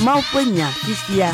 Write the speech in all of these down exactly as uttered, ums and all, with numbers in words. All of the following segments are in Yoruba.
Maupenya fifia.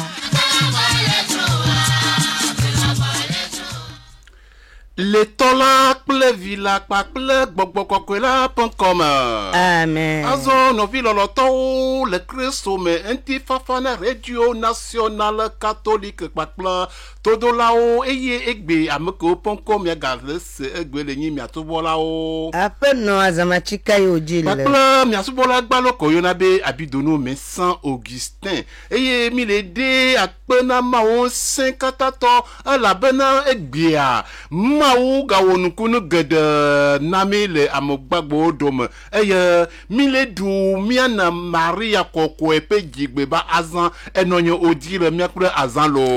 Le tola ple villa pa ple gbogbo kokwela pancom. Amen. Azo no villa loto le Christo me enti fafana radio nationale catholique pa ple todo lao eye egbe ameko pancom ya gales egbe le nyi mi atobola o. Apeno azamachika yojile. Pa ple mi atobola gbalo ko yona be abidono me Saint Augustin. Eye mi le de akpena ma o cinquante la bena egbe a. Maou gawonukunu gede namile amogbagbo dome eye mile du miana Maria koko epe jigbe ba azan enonyo odire miakure azan lo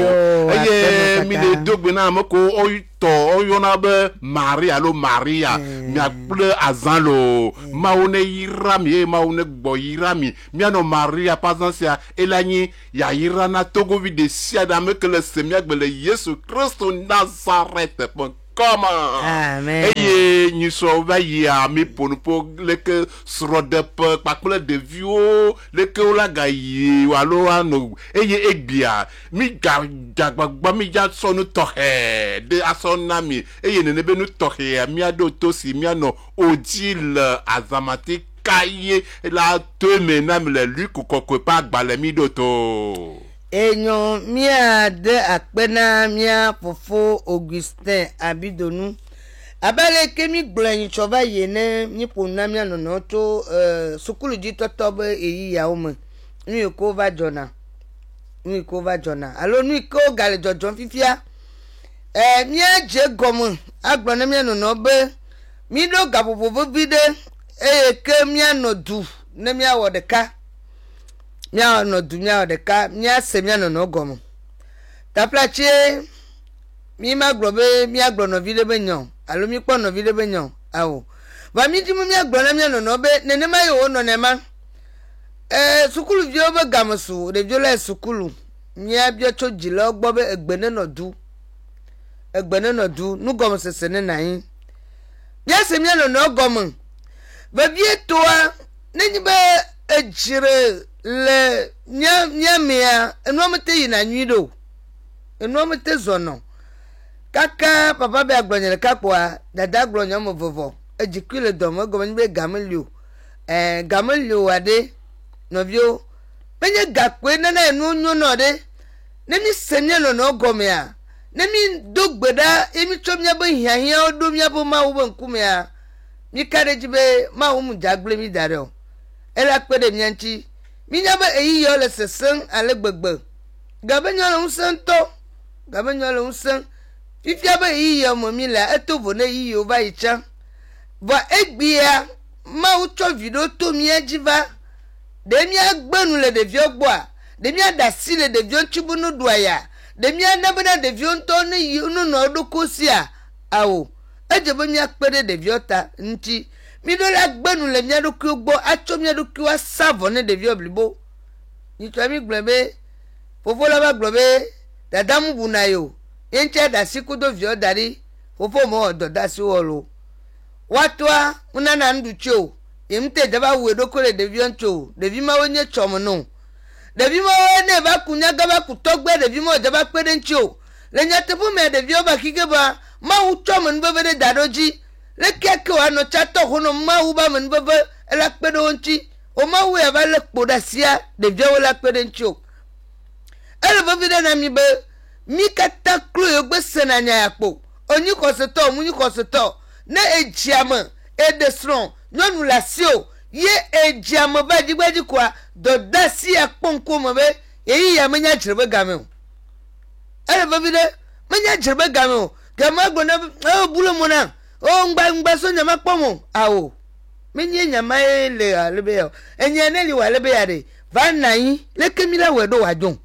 eye mile dogbe na amoko oyito oyona be Maria lo Maria miakure azan lo maune yirami maune gbo yirami miano Maria pazansia elanyi ya yirana togo vide siada mekele semiagbele Yesu Christo Nazareth. Come on. Amen. Eye ni so va ya mi ponupo leke srodep pakule de vio leke ola gayi walo ano eye egbia mi ga jagbagba mi ja sonu tohe de asonami eye nene be nu tohe mi ado tosi mi ano odil azamati kaye la teme nam le luku kokwe pa gbale mi doto. Enyo mia de akpena mia fofo Augustin abidonu abale kemi gblani chova yene ni pona mia nono to uh, sukulu di totobe eyi ya ome ni ko va jona ni ko va jona alo ni ko gale jojo fifia eh mia je gomu agbona mia nono be mi do gabobo bide e ke mia no du ne mia wodeka mia no dunya de ka mia se mia no no gomo ta plache mi ma globe mia glo no vide benyon alo mi po no vide benyon awo ba mi di mia glo na mia no no be nene ma yo no ne ma eh sukulu vi obe gamosu de viola sukulu mia bia cho jila ogbo be egbene no du egbene no du nu gomo sese ne nan bia se mia no no gomo ba bie toa nenyi be ejire le nya nya mea enomete yina nwido enomete zono kaka papa be agbonyele kakwa dada agbonya mo vovo ejikile domo gomo be gamelio eh gamelio ade novio benye gakwe na na enu nyu no de nemi senye no no gomea nemi dogbeda emi chomnya be hiahia odomnya bo ma wo nkume a mi karejibe ma wo mu jagle mi dare o ela pede nyanchi minyaba eyi yo le sesen ale gbegbe gabenyo le unsen to gabenyo le unsen fifia ba eyi yo momi la etovo na eyi yo ba icha va egbia ma ucho video to mi ajiva de mi agbenu le de viogbo a de mi adasi le de vio chibu no duaya de mi anabena de vio nto ni unu no dokosi a awo ejebo mi akpede de viota nti mi do la gbenu le mia do ku gbo acho mia do ku asavone de vi oblibo ni to mi glebe fofo la ba glebe dada mu bunayo enche da sikudo vi odari fofo mo odo da si wolo watwa una na nducho imte daba we do kole de vi oncho de vi ma wonye chomo no de vi ma wone ba kunya gaba kutogbe de vi mo daba pede ncho le nya tebu me de vi oba kigeba ma u chomo nbebe de dadoji le keke wa no chato hono mawu ba men bebe ela kpedo nchi o mawu ya ba le kpoda sia de vio la kpede nchi o ele bebe de na mi be mi kata klo yo gbe senanya yakpo onyi koseto munyi koseto na ejiama e desron nyonu la sio ye ejiama ba jigbaji kwa do dasi akponko mo be eyi ya menya jirbe game o ele bebe de menya jirbe game o gama gbona o bulo mo na o ngba ngba so nyama pomo awo menye nyama ele alebe yo enye ne li walebe ya de vanai le kemila wedo wajon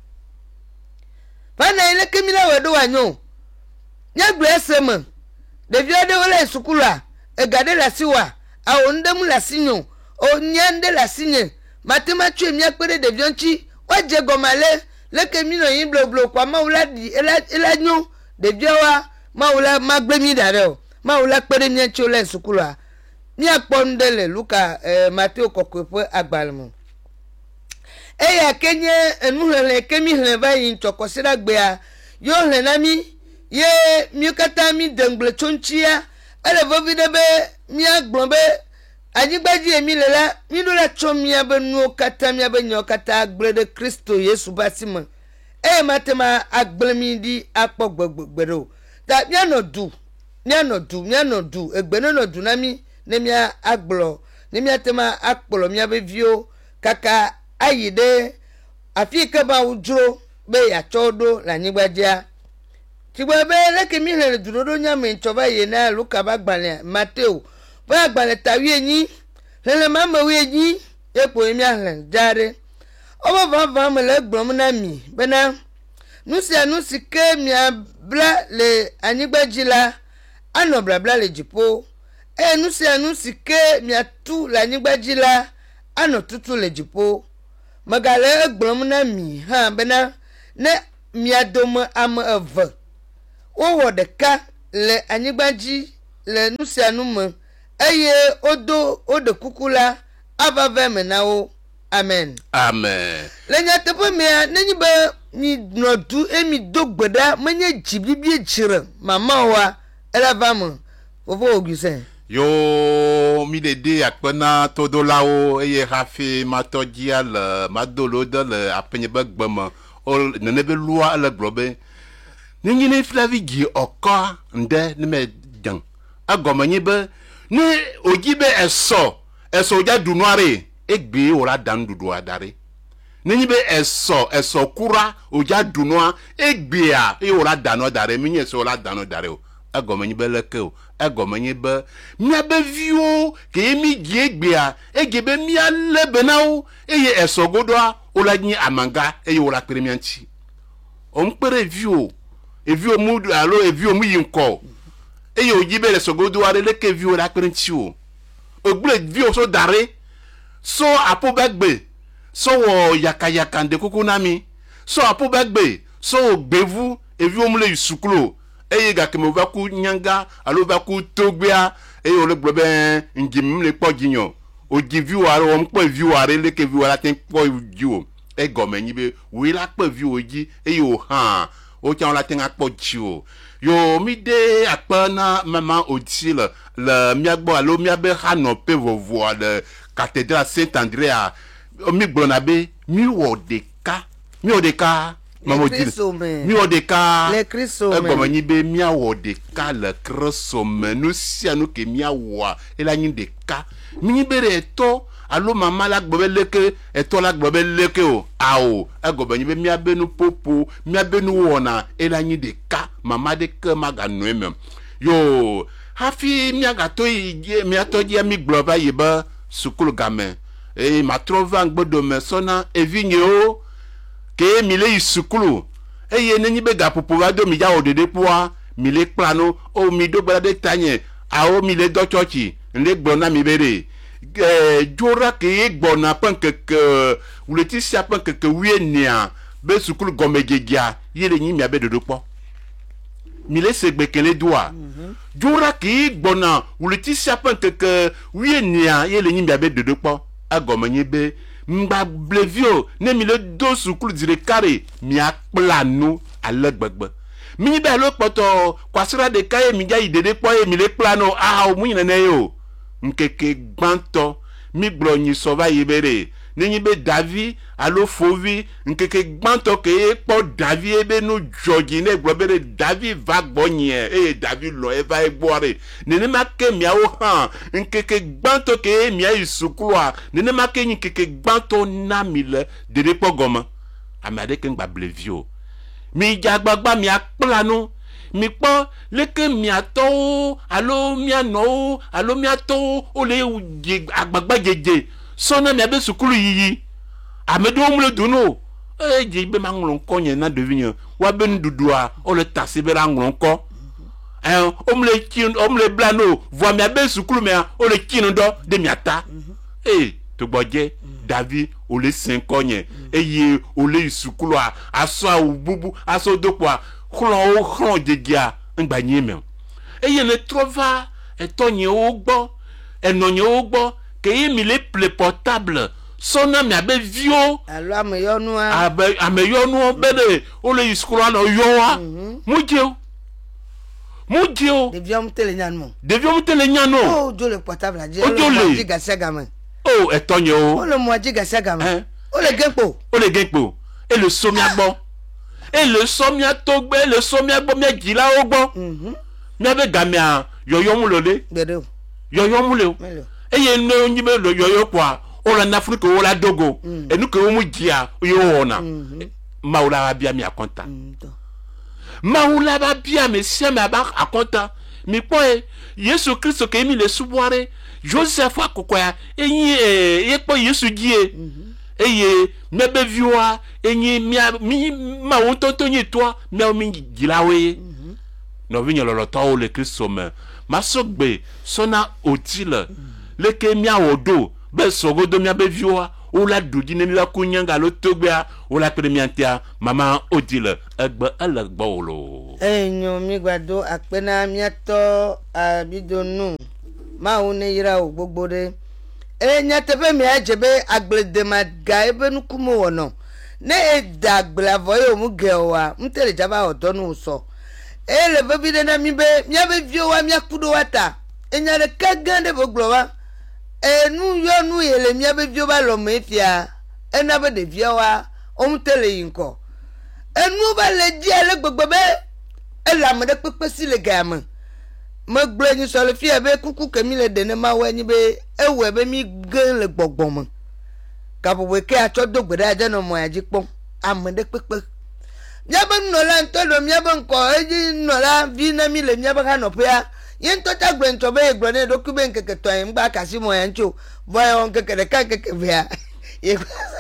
vanai le kemila wedo wanyo nya gbesem de viode wala sukulu a egade la siwa awo ndemu la sinyo o nyande la sinye matema tue mi akpere de vionchi waje gomale le kemino yin blo blo kwa maula di ela ela nyo de viowa maula magbemi dare o maula pere mi enchi ole sukulu a mi apondele luka eh, Mateo kokwepo agbalmo eya kenye enu hele kemi hele ba yin chokosira gbe a yo hele na mi ye mi kata mi dengle chonchia ele vovide be mi agbon be ajigbaji emi lela mi do la chomia be nu kata mi be nyo kata agble de Kristo Yesu basimo e matema agble mi di apo gbogboro da mi anodu mi anodu mi anodu egbe no nodu na mi ne mi agblo ne mi atema akpolo mi be vio kaka ayide afika ba ujro be ya chodo la nyigbadia tigba be leke mi le durodo nyame nchoba ye na luka bagbale Mateo ba gbale tawi enyi lele mama wi enyi epo emi ahlen jare obo va va me le gbrom na mi bena nusi anusi ke mi abla le anyigbajila ano bla bla le jipo e nusi anusi ke mi atu la anyigbajila ano tutu le jipo magale gbrom na mi ha bena ne mi adom am eve o wodeka le anyigbaji le nusi anume eye odo odo kukula avave menawo amen amen le nyatepo me nenyi be ni nodu emi dogbeda menye jibibie jire mama wa elavamu ovo oguse yo mi dede akpena todolawo eye hafi matojia le madolo de le apenye be gbeme o nenebe lua le globe ninyi ne flavi gi oko nde ne me jan agomenyi be ni ogibe eso eso ja dunoare egbe ora dan dudu adare ninyi be eso eso kura oja dunoa egbe a e ora dano dare minye eso ora dano dare o agomenyi be leke o agomenyi be mia be vio ke mi gi egbe a egebe mia lebe na o eye eso godoa ola nyi amanga eye ora peremianchi on pere vio evi omu alo evi omu yinko eye ojibe le sogodo are leke vi ora perinchi o ogble vi o so dare so apo bagbe so wo yaka yaka nde kuku nami so apo bagbe so ogbevu evi omu le yusuklo eye ga kemo va ku nyanga alo va ku togbea eye ole gbobe njim le po ginyo ojivi o are o mpo vi o are leke vi ora tin po ji o e gomenyi be wi la pe vi oji eye o han o tient la tenga pochio yo mi de akpana mama odile le miagbo alo miabe hano pe vovo le cathédrale Saint-André mi glonabe mi wodeka mi wodeka mama odile mi wodeka le Christo me gomenyi be mi wodeka le Christo me no sia no ke mi awa ela nyi deka mi bere to alo mama la gbobe leke eto la gbobe leke o ao agobe nyi be mi abenu popo mi abenu wona elanyi de ka mama de ke maga noemem yo hafi mi aga to yi mi atoji mi gboba yeba sukulu game e ma trova ngbodo me sona evinye o ke mi le sukulu e ye nenyi be ga popo wa do mi ja odede poa mi le plano o mi do gbara de tanye a o mi le do churchi le gbona mi bere jora ke gbona pankeke uleti sia pankeke wienia be sukulu gomegegia yele nyi mia be dodopo mi le segbe kele doa jora ke gbona uleti sia pankeke wienia yele nyi mia be dodopo agomenye be mba blevio ne mi le do sukulu dire kare mi akplanu alegbegbe mi be lo poto kwasira de kaye mi ja idede po e mi le plano ah o mu nyene yo nkeke gbanto mi glonyi sova yebere ninyi be Davi alo fovi nkeke gbanto ke po Davi ebe no jogi ne globere Davi va gbonye e Davi lo e va egbore nene make mia o han nkeke gbanto ke mia isukua nene make nkeke gbanto na mile de po goma amade ke ngba blevio mi jagbagba mi akplanu mi po leke mi ato alo mi ano alo mi ato o le agbagba jeje sona mi abe sukulu yiyi amedo omle duno e je be manglon ko yen na devinyo wa be ndudua o le tase be ranglon ko eh omle kin omle blano vo mi abe sukulu me o le kin do de mi ata eh to gboje Davi o le sin ko yen eye o le sukulu a aso bubu aso dopo khlon o khlon jegia ngba yin me eye ne trova etonye o gbo enonye o gbo ke mi le ple portable sona mi abe vio alo ameyonu a abe ameyonu bele o le iskula no yo wa mujio mujio devia mutele nyanu devia mutele nyano oh jole portable aje o jole gasagama oh etonye o o le mo aje gasagama o le genpo o le genpo e le somi agbo e le somi atogbe e le somi agbo mi jila ogbo mhm mi abe gamia yoyo mu lole gbedo yoyo mu le eye no nyibe lo yoyo kwa o la n'Afrique o la dogo e nu ke o mu jia yo ona maula bia mi akonta maula ba bia me sia me ba akonta mi po e Yesu Kristo ke mi le suboare Joseph akokoya eyin e ye po Yesu gie eye mebe viwa enyi mi ma won tonto nyi to mi o mi gilawe no vinyo lo to le Kristo me masogbe sona otile leke mi awodo be sogodo mi abe viwa o la doji ne la kunyanga lo togbea o la premiantia mama odile egbe elegbo lo enyo mi gbado apena mi ato abidonu ma o ne yira o gbogbo de enya tebe mi ajebe agbede maga ebe nukumo wono ne eda agblavo yo mu gewa mtele jaba odonu so ele bebi de na mi be mi abe vio wa mi akudo wata enya de kagande boglo wa enu yo nu yele mi abe vio ba lo mefia ena be de vio wa o mtele yinko enu ba le di ele gbogbo be ela me de pepe si le gama mo gble ni so le fi ebe kuku kemi le de ne ma wa ni be ewe be mi gan le gbogbon ka bo we ke ato dogbe da je no mo aji pon amede pepe nya ba no la nto do mi ba nko eji no la vi na mi le mi ba ka no pe ya yen to ta gbe nto be gbo ne doku be nkeke to en gba kasi mo ya ncho boy on keke de ka keke be ya e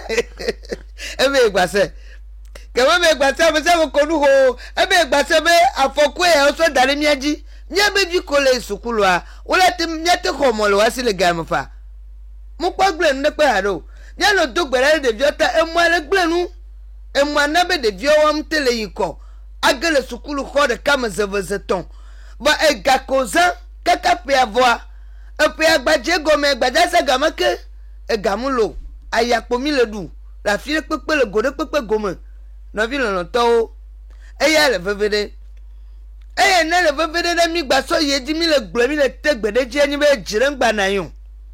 be gba se ke mo be gba se mo se mo ko nu ho e be gba se be afoku e o so dare mi aji nya be ji ko le sukulu a wala te nya te ko mo le wasi le ga mfa mo pa gble ne pe aro nya no dogbere de viota e mo le gble nu e mo na be de vio wam tele yiko agele sukulu ko de kam zevezeton ba e ga koza kaka pe avoa e pe agbaje gome gbaja se gamake e gamulo ayapo mi le du la fi pepe le gode pepe gome no vi lo to e ya le vevede eye ne le vevede de mi gba so ye di mi le gble mi le tegbede je ni be jire ngba na yun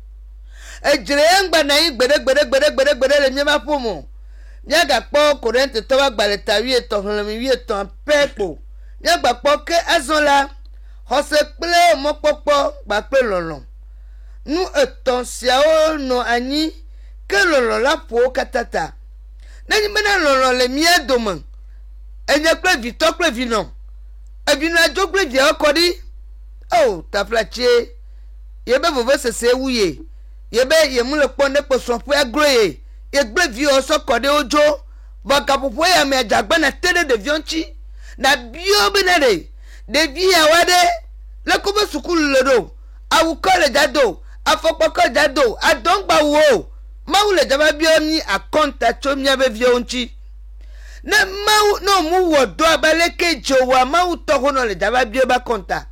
e jire ngba na yin gbede gbede gbede gbede gbede le mi ba pomo mi aga po correct to wa gba le ta wi eto han mi wi eto pepo mi agba po ke azon la hose ple mo popo gba pe lolon nu eton sia o no anyi ke lolon la po katata na ni bena lolon le mi edomo enye ple vito ple vino ebinu ajogble je okodi oh taflache yebe vovo sese wuye yebe yemule ponde poso po agroye yegble vi oso kode ojo baka popo ya me jagba na tede de vionchi na bio benere de vi awade le ko be sukulu ledo awuko le jado afopoko jado adongba wo mawule jaba bio ni akonta chomi abe vionchi na mau no mu wodo abaleke jowa mau to hono le daba bi ba konta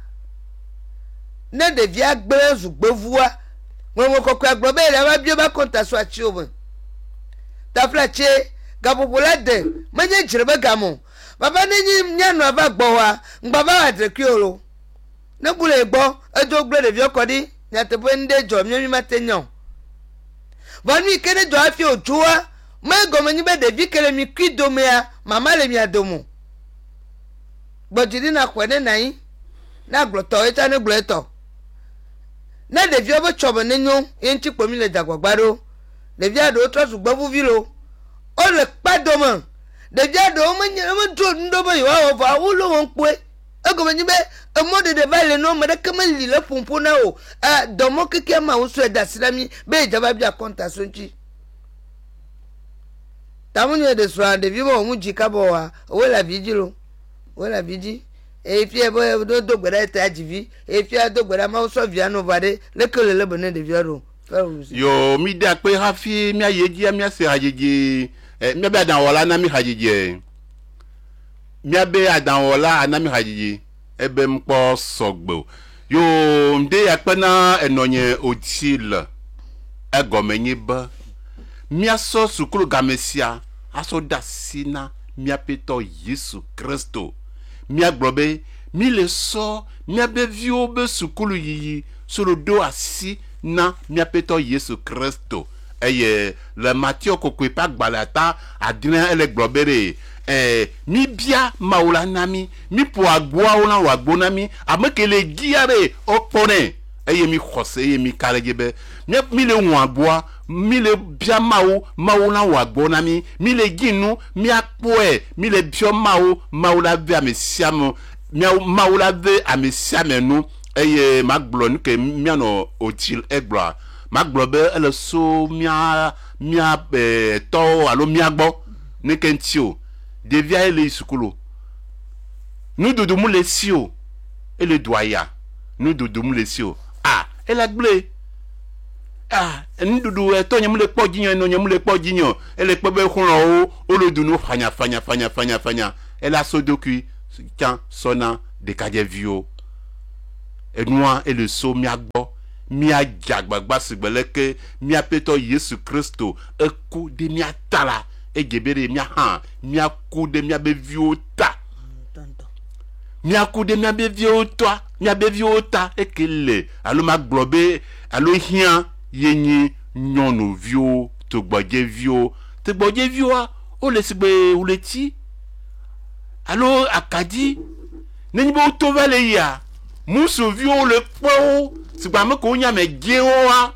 na de via gbere zugbovua won wo kokwa gbo be le ba bi ba konta so achi obo ta flache gabobola de manye jirebe gamo baba nenyi nyanu aba gbo wa ngbaba wa de kioro na bule gbo ejo gbere de vi okodi nya te bo nde jo mi mi matenyo bani kene jo afi ojuwa ma gomo ni be de vi kele mi kwido me ya mama le mi adomo gbojiri na kwene nan na gloto eta ne gloto na de vi obo chobo nenyo enti pomi le dagbagbaro de vi ado to sugbo buvilo o le padomo de vi ado o menye mo do ndobo yo wa fa wulo won pe e gomo ni be e mo de de vale no me de kemali le pompo na o eh domo keke ma wo so da silami be jaba bia konta so nchi tamunye de so de vivo mu jikabo wa we la vigilo we la vigi e fi e bo do do gbera ta jivi e fi a do gbera ma so via no bade le kele le bone de viaro yo mi da pe ha fi mi ayeji mi ase hajeje mi be adan wala na mi hajeje mi be adan wala na mi hajeje e be mpo sogbo yo mde ya pe na enonye otile e gomenyi ba mia so sukulu gamesia aso da sina mia peto Yesu Kristo mia globe mi le so mia be vio be sukulu yi solo do asi na mia peto Yesu Kristo eye le Matthieu kokwe pa gbalata adina ele globere eh mi bia maula nami mi po agboa ona wa gbonami amekele giare opone eye mi khose eye mi karegebe mi le won agboa mi le bia mawo mawo na wa gbonami mi le ginu mi apoe mi le bio mawo maula ve amesiamo mi maula ve amesiamenu eye magblo nke mi ano otil egba maglobe ele so mia mia eh, to alo mia gbo ne kentio devia ele sukulu nous doudou mou le sio et le doya nous doudou mou le sio ah elle a blé ah nous doudou to nyam le po ginyo no nyam le po ginyo ele po be khon o o le dunu fanya fanya fanya fanya fanya elle a sodoku quand sona de kadje vio et noa et le so mia gbo mia jagbagba sigbeleke mia peto Yesu Kristo eku de mia tala e gebere mia ha mia ku de mia beviota mia ku de mia beviota mia beviota ekele alo ma globe alo hian yenyi nyono vio to gboje vio to gboje vio o le sigbe uleti alo akadi neni bo to vale ya musu vio le po sigba me ko nya me je wa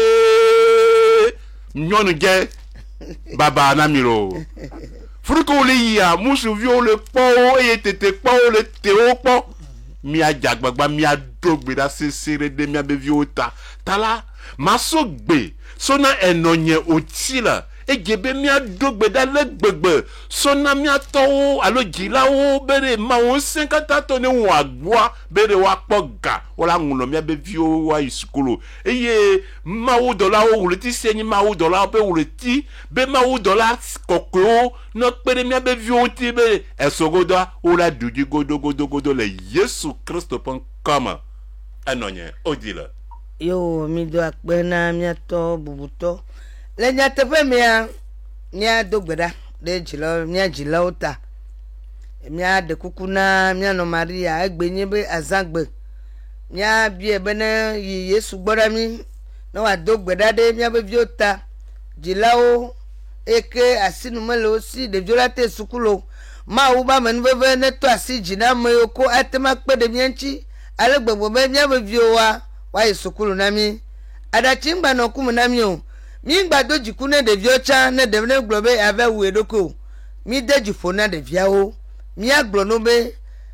eh nyono je baba na miro fruko le ya musu vio le po e tete po le te o po mi ajagbagba mi adogbe da sesere de mi abeviota tala masogbe sona enonye otila e gebe mi adogbe da legbegbe sona mi ato alo jilawo bere ma o senkata to ne wa gboa bere wa poga wala ngulo mi abevio wa iskulu eye ma wo dola o wuleti senyi ma wo dola be wuleti be ma wo dola kokko no pere mi abevio ti be esogoda o la duji godo godo godo le Yesu Kristo pon kama anonye odila yo mi do akpena mi ato bubuto le nya tefe mi a nya dogbeda de jilo nya jila ota mi a de kukuna mi no Maria egbenye be azagbe mi a bi ebe na yi Yesu gbora mi no wa dogbeda de mi be viota jilao eke asinu melo si de violate sukulo ma u ba men veve ne to asi jina me oko atema pe de mi nchi ale gbogbo be mi be viowa wa isukulu na mi adachi ngba no kumu na mi o mi ngba doji kune de viocha ne de ne globe ave wu edoko mi deji fona de viawo mi aglo no be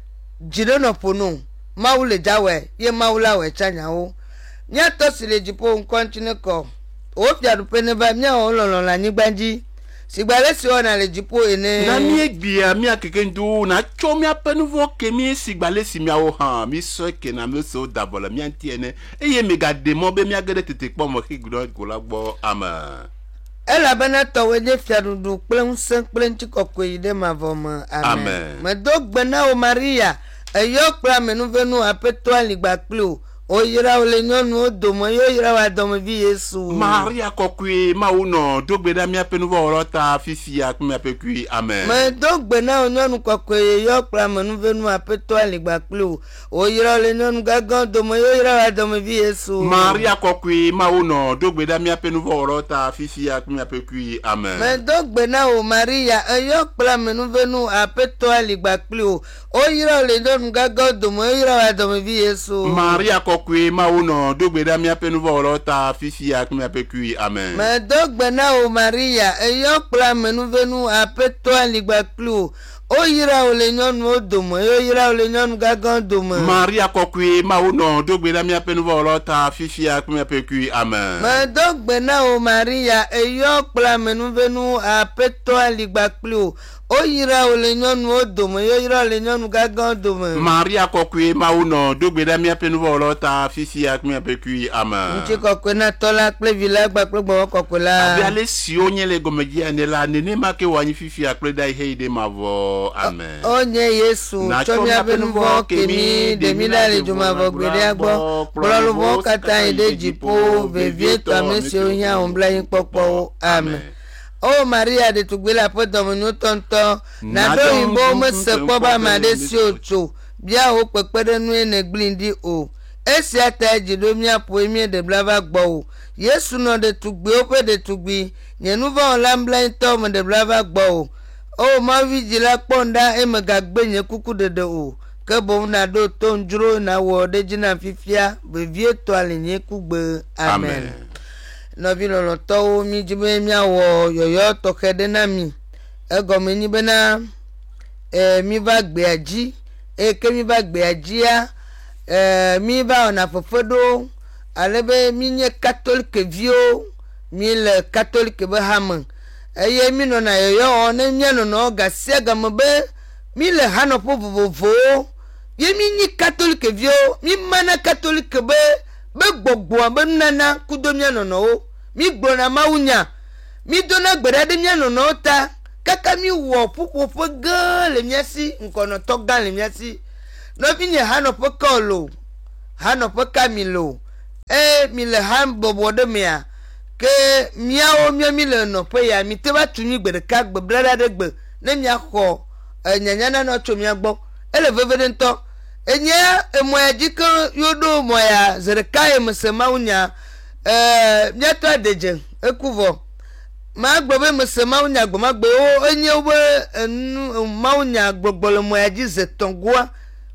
jiro no pono maule jawe ye maula we chanyawo nya to sile jipo nkontine ko o fiadu pene ba mi o lolo la nigbanji sigbale si ona le jipo ene na mi egbia mi akeke ndu na cho mi apenuvo ke mi sigbale si mi awo han mi so ke na mi so dabola mi antiene eye me ga demo be mi agede tete po mo ki gro go la gbo ama ela bana to we je fiadu du plen sen plen ti kokko ide ma voma amen me dogbe na o Maria eyo pra menu venu apeto aligba klo o yira o le nyonu o domo yo yira wa domo bi Yesu Maria kokwe ma uno dogbe da mi apenuvo orota fifi ak mi apekui amen me dogbe na o nyonu kokwe yo pra menu venu apeto aligba klo o yira o le nyonu gagan domo yo yira wa domo bi Yesu Maria kokwe ma uno dogbe da mi apenuvo orota fifi ak mi apekui amen me dogbe na o Maria eyo pra menu venu apeto aligba klo o yira o le nyonu gagan domo yo yira wa domo bi Yesu Maria kokwe ma uno dogbe da mi apenuvo orota fifi ak mi apekui amen me dogbe na o Maria eyo pra menu venu apeto aligba klo o yira o le nyonu o domo yo yira o le nyonu gagan domo Maria kokwe ma uno dogbe da mi apenuvo orota fifi ak mi apekui amen me dogbe na o Maria eyo pra menu venu apeto aligba klo o yira o le nyonu o domo yo yira o le nyonu gagan domo Maria kokwe ma uno dogbe da mi apenuvo orota fifi ak mi apekui amen nchi kokwe na tola kple vila gba kple gbo kokwe la abi ale si onye le gomeji ane la nene ma ke wanyi fifi akple da ihe ide mavo amen onye Yesu chomi abenuvo kemi de milale juma vogwede agbo pololuvo kata ide jipo vevie to amesi ohia ombla yin popo amen Oh Maria de tugbela po domino tonton na do imbo mo se po ba ma de si ocho bia o pepere nu ene glindi o esi ata jido mi apo emi de blava gbo o Yesu no de tugbe o pe de tugbi nyenu va on lambla to mo de blava gbo o o ma vigila ponda e me gagbe nye kuku de de o ke bo na do ton juro na wo de jina fifia be vie to alinye kugbe amen no bi lo to mi jibe mi awo yoyo to kede na mi e go mi ni be na e mi ba gbe aji e ke mi ba gbe aji ya e mi ba ona fofodo alebe mi nye catholique vio mi le catholique be ham e ye mi no na yoyo on nye no no ga se ga mo be mi le hano po vovo ye mi ni catholique vio mi mana catholique be be gbogbo be nana kudomia no no mi gbona maunya mi dona gbede mia no no ta kaka mi wo pupo po gan le miasi nkono to gan le miasi no bi ni hano po kolo hano po kamilo e mi le han bobo de mia ke mia o mia mi le no po ya mi te ba tumi gbede ka gbe blada de gbe ne mia ko nyanya na no to mia gbo ele vevede nto enya emoya jiko yodo moya zereka emsema unya eh nyato adeje ekuvo ma gbobe mesema unya gbo ma gbe o enye obo enu ma unya gbogbolo moya ji zetongwa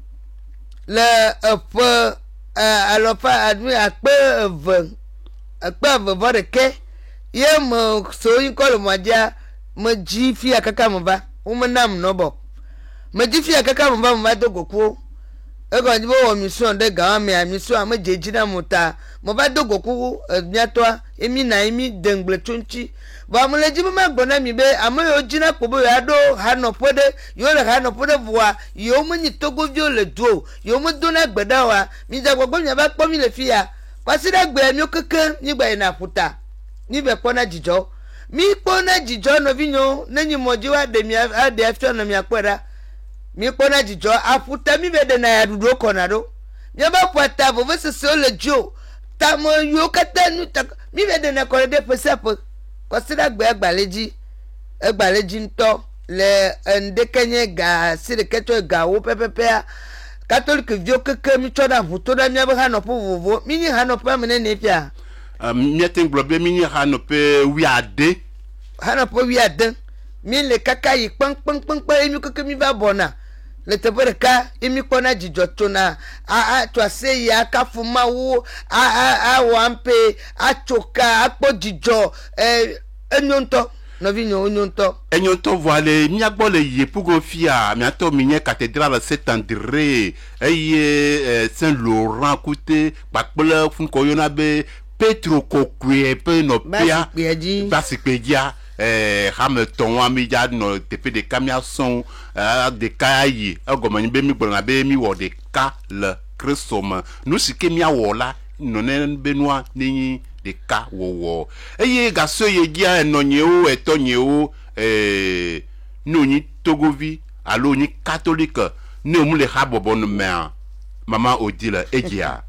le epo alofa admi akpe ev akpe ev voreke ye mo so yin kolo moja mo ji fi akaka mo ba o mo nam no bo mo ji fi akaka mo ba mo ba dogoku ego njibo wo mission de ga me mission am jejina muta mo ba dogoku miatwa emi na emi dengle tunchi ba mo leji ma gbona mi be am yo jina pobo ya do ha no pode yo le ha no pode voa yo mo ni togo vi o le do yo mo do na gbeda wa mi ja gbogbo mi ba po mi le fia kwasi da gbe mi okeke ni gba ina puta ni be pona jijo mi pona jijo no vinyo nenyi moji wa de mi ade afio no mi akwera mi pona jijo afuta mi bede na ya dudo konado mi ba pota vo vese so le jo ta mo yo kata nu ta mi bede na ko de pesepo ko sida gbe agbaleji agbaleji nto le ndekenye ga sire keto ga wo pepepe catholic vio keke mi choda vuto da mi ba hano po vovo mi ni hano pa mene ne pia mi ten globe mi ni hano pe wiade hano po wiade mi le kaka yi pang pang pang pang mi keke mi ba bona le tebereka imi kona jijotona a a to ase ya kafuma wo a a a wampe a choka akpo jijo eh enyonto no vi nyo enyonto enyonto voile mi agbo le ye pugo fia mi ato mi nye cathédrale Saint-André eye Saint Laurent côté pakpele fun ko yona be Petro kokwe pe no pia basikpedia eh Hamilton wa mi ja no tepe de kamia son de kayi agomani be mi gbona be mi wo de ka le Christoma nu sike mi awola no ne benua ni de ka wo wo eye gaso ye gia enonye o etonye o eh no ni togovi alo ni catholique ne mu le habobo no me mama odile ejia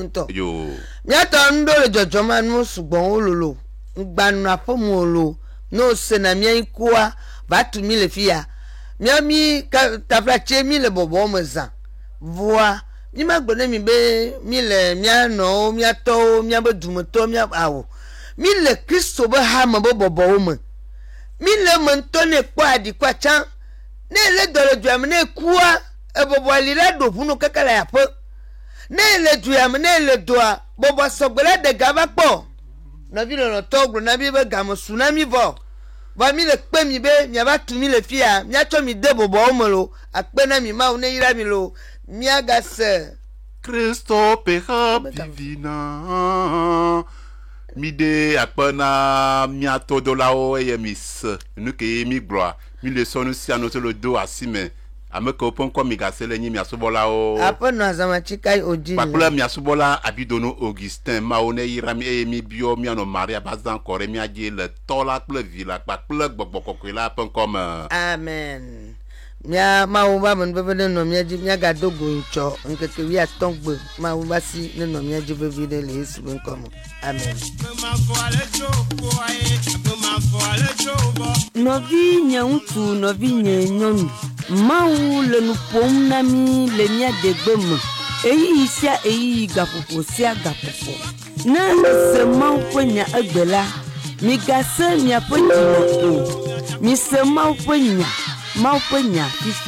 yo mi ato ndo le jojo ma nu sugbon ololo ngbanu apomu olo no sena mi ikua batu mi le fia mi mi tafrache mi le bobo meza voa mi magbone mi be mi le mi ano mi ato mi abedumoto mi awo mi le Kristo be ha mo bobo wo mo mi le mo nto ne kwa di kwa chan ne le dole duam ne kuwa e bobo alira do bunu kakala ya po ne le duam ne le doa bobo sogbele de gaba po na vi no togro na bi be gamo tsunami vo ba mi le pe mi be mi aba tu mi le fia mi acho mi de bobo omolo akpe na mi ma une ira mi lo mi aga se Cristo peha divina mi de akpana mi ato dolao e mi se nu ke mi gloire mi le sonu si anoto le do asime ameko pon ko mi gasele nyi mi asubola o apono azama chikai ojini pakula mi asubola abidono Augustin maone irami e mi bio mi ano Maria bazan kore mi aje le tola ple villa pakula gbogbokoko la pon comme amen mia mauba mun bebe no mia ji mia ga dogo ncho nkeke wi atongbe mauba si ne no mia ji bebe le Yesu ben comme amen. Novi nye ŋutsu, novi nye nyɔnu. Mawu le nu ƒom na mi le mía degbe me. Eyi sia eyi gaƒoƒo sia gaƒoƒo. Ne se Mawu ƒe nya egbe la, migase miaƒe dzime o. Mise Mawu ƒe nya, Mawu ƒe nya fifi.